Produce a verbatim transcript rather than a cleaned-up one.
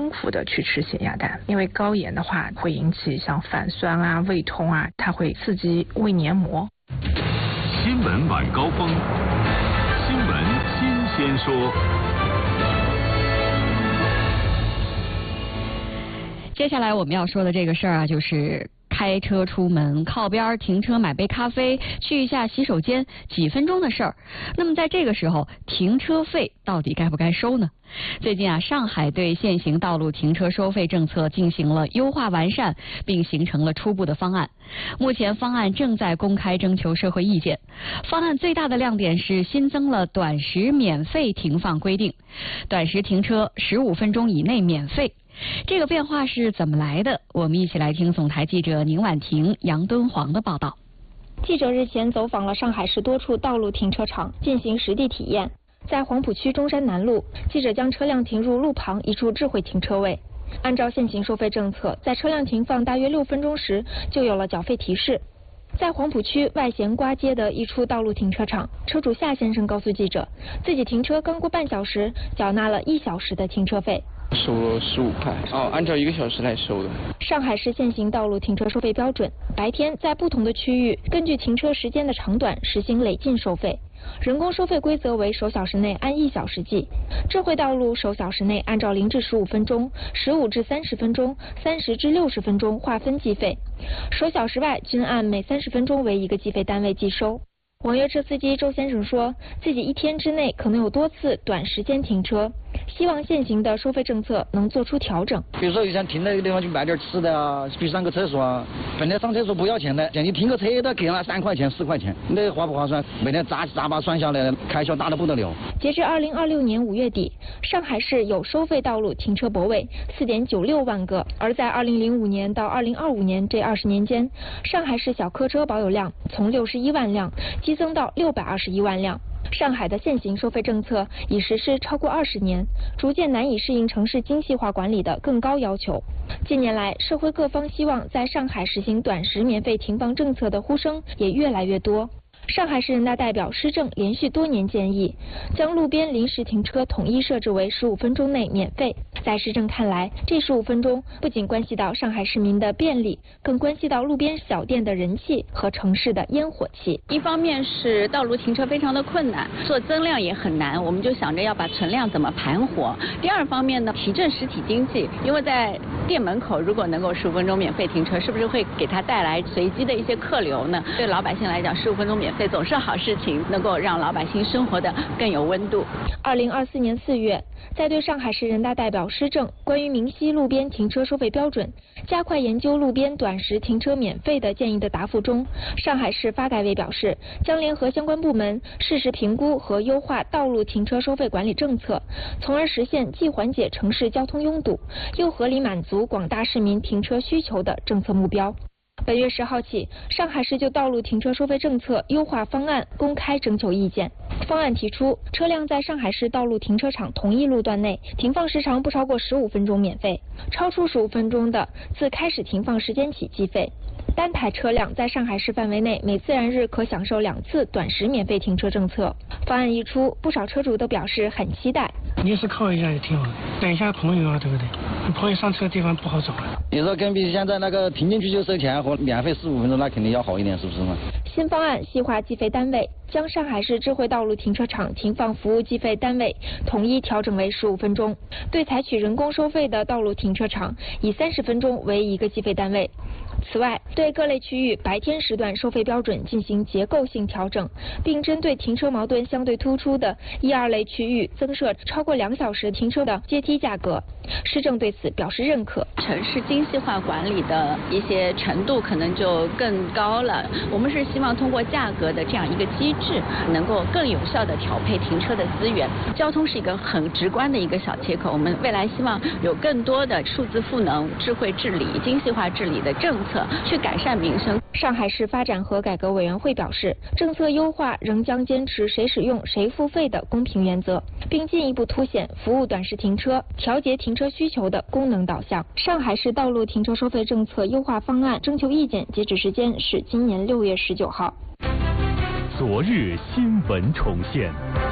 空腹的去吃咸鸭蛋，因为高盐的话会引起像反酸啊、胃痛啊，它会刺激胃黏膜。 新闻晚高峰，新闻新鲜说。 接下来我们要说的这个事儿啊，就是开车出门靠边停车买杯咖啡，去一下洗手间，几分钟的事儿。那么在这个时候，停车费到底该不该收呢？最近啊，上海对现行道路停车收费政策进行了优化完善，并形成了初步的方案。目前方案正在公开征求社会意见。方案最大的亮点是新增了短时免费停放规定，短时停车十五分钟以内免费。这个变化是怎么来的？我们一起来听总台记者宁婉婷、杨敦煌的报道。 记者日前走访了上海市多处道路停车场，进行实地体验。在黄浦区中山南路，记者将车辆停入路旁一处智慧停车位。按照现行收费政策，在车辆停放大约六分钟时，就有了缴费提示。在黄浦区外咸瓜街的一处道路停车场，车主夏先生告诉记者，自己停车刚过半小时，缴纳了一小时的停车费。 收了十五块，哦，按照一个小时来收的。 上海市现行道路停车收费标准，白天在不同的区域，根据停车时间的长短实行累进收费。人工收费规则为首小时内按一小时计，智慧道路首小时内按照零至十五分钟、十五至三十分钟、三十至六十分钟划分计费，首小时外均按每三十分钟为一个计费单位计收。网约车司机周先生说，自己一天之内可能有多次短时间停车，希望现行的收费政策能做出调整。 比如说，想停那个地方去买点吃的啊，去上个厕所啊，本来上厕所不要钱的，像你停个车都给了三块钱、四块钱，那划不划算？每天杂杂把算下来，开销大得不得了。 截至二零二六年五月底，上海市有收费道路停车泊位四点九六万个，而在二零零五年到二零二五年这二十年间，上海市小客车保有量从六十一万辆激增到六百二十一万辆。上海的现行收费政策已实施超过二十年，逐渐难以适应城市精细化管理的更高要求。近年来，社会各方希望在上海实行短时免费停放政策的呼声也越来越多。上海市人大代表施政连续多年建议，将路边临时停车统一设置为十五分钟内免费。在施政看来，这十五分钟不仅关系到上海市民的便利，更关系到路边小店的人气和城市的烟火气。 一方面是道路停车非常的困难，做增量也很难，我们就想着要把存量怎么盘活。第二方面呢，提振实体经济，因为在店门口如果能够十五分钟免费停车，是不是会给它带来随机的一些客流呢？对老百姓来讲，十五分钟免费总是好事情，能够让老百姓生活的更有温度。 二零二四年四月，在对上海市人大代表施政关于明晰路边停车收费标准、加快研究路边短时停车免费的建议的答复中，上海市发改委表示，将联合相关部门适时评估和优化道路停车收费管理政策，从而实现既缓解城市交通拥堵，又合理满足广大市民停车需求的政策目标。本月十号起，上海市就道路停车收费政策优化方案公开征求意见。方案提出，车辆在上海市道路停车场同一路段内停放时长不超过十五分钟免费，超出十五分钟的，自开始停放时间起计费。单台车辆在上海市范围内每自然日可享受两次短时免费停车政策。方案一出，不少车主都表示很期待。 临时靠一下也挺好，等一下朋友啊，对不对？你朋友上车的地方不好找啊。 你说跟比现在那个停进去就收钱和免费十五分钟，那肯定要好一点，是不是嘛？ 新方案细化计费单位，将上海市智慧道路停车场停放服务计费单位统一调整为十五分钟，对采取人工收费的道路停车场以三十分钟为一个计费单位。此外，对各类区域白天时段收费标准进行结构性调整，并针对停车矛盾相对突出的一二类区域增设超过两小时停车的阶梯价格。施政对此表示认可。 城市精细化管理的一些程度可能就更高了，我们是希望通过价格的这样一个机制，能够更有效的调配停车的资源。交通是一个很直观的一个小切口，我们未来希望有更多的数字赋能、智慧治理、精细化治理的政策，去改善民生。 上海市发展和改革委员会表示，政策优化仍将坚持谁使用谁付费的公平原则，并进一步凸显服务短时停车、调节停车需求的功能导向。上海市道路停车收费政策优化方案征求意见截止时间是今年六月十九号。 昨日新闻重现。